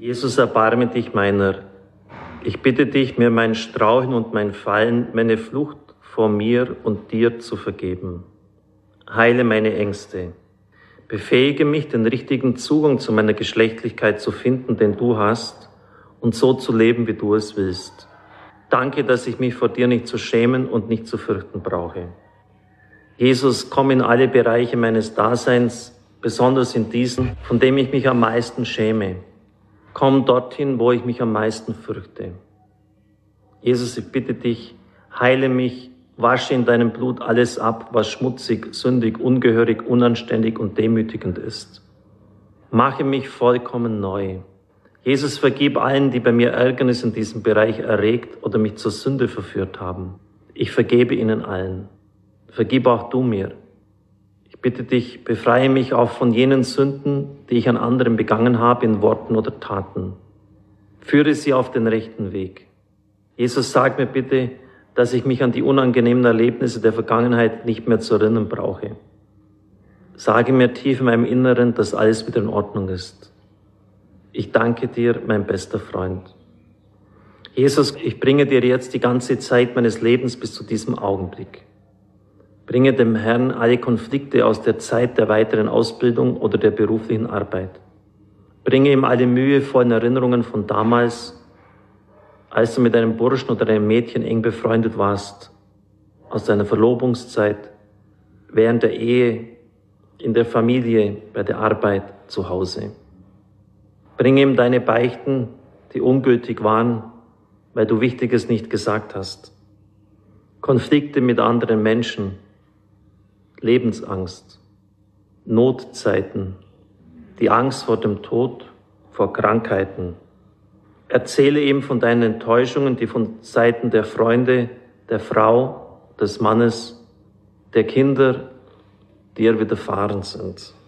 Jesus, erbarme dich meiner. Ich bitte dich, mir mein Straucheln und mein Fallen, meine Flucht vor mir und dir zu vergeben. Heile meine Ängste. Befähige mich, den richtigen Zugang zu meiner Geschlechtlichkeit zu finden, den du hast, und so zu leben, wie du es willst. Danke, dass ich mich vor dir nicht zu schämen und nicht zu fürchten brauche. Jesus, komm in alle Bereiche meines Daseins, besonders in diesen, von dem ich mich am meisten schäme. Komm dorthin, wo ich mich am meisten fürchte. Jesus, ich bitte dich, heile mich, wasche in deinem Blut alles ab, was schmutzig, sündig, ungehörig, unanständig und demütigend ist. Mache mich vollkommen neu. Jesus, vergib allen, die bei mir Ärgernis in diesem Bereich erregt oder mich zur Sünde verführt haben. Ich vergebe ihnen allen. Vergib auch du mir. Ich bitte dich, befreie mich auch von jenen Sünden, die ich an anderen begangen habe, in Worten oder Taten. Führe sie auf den rechten Weg. Jesus, sag mir bitte, dass ich mich an die unangenehmen Erlebnisse der Vergangenheit nicht mehr zu erinnern brauche. Sage mir tief in meinem Inneren, dass alles wieder in Ordnung ist. Ich danke dir, mein bester Freund. Jesus, ich bringe dir jetzt die ganze Zeit meines Lebens bis zu diesem Augenblick. Bringe dem Herrn alle Konflikte aus der Zeit der weiteren Ausbildung oder der beruflichen Arbeit. Bringe ihm alle mühevollen Erinnerungen von damals, als du mit einem Burschen oder einem Mädchen eng befreundet warst, aus deiner Verlobungszeit, während der Ehe, in der Familie, bei der Arbeit, zu Hause. Bringe ihm deine Beichten, die ungültig waren, weil du Wichtiges nicht gesagt hast. Konflikte mit anderen Menschen, Lebensangst, Notzeiten, die Angst vor dem Tod, vor Krankheiten. Erzähle ihm von deinen Enttäuschungen, die von Seiten der Freunde, der Frau, des Mannes, der Kinder dir widerfahren sind.